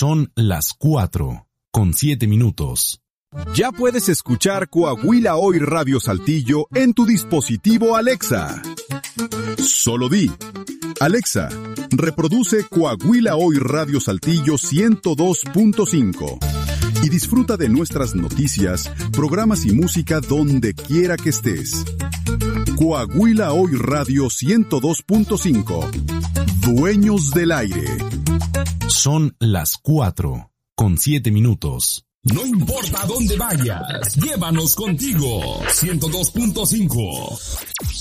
Son las 4:07. Ya puedes escuchar Coahuila Hoy Radio Saltillo en tu dispositivo Alexa. Solo di: Alexa, reproduce Coahuila Hoy Radio Saltillo 102.5 y disfruta de nuestras noticias, programas y música donde quiera que estés. Coahuila Hoy Radio 102.5. Dueños del aire. Son las 4:07. No importa dónde vayas, llévanos contigo. 102.5.